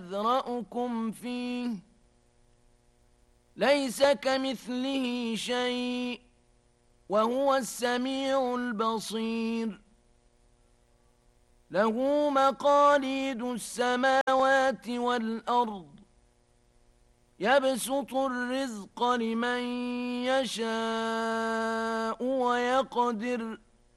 يذرأكم فيه ليس كمثله شيء وهو السميع البصير له مقاليد السماوات والأرض يبسط الرزق لمن يشاء ويقدر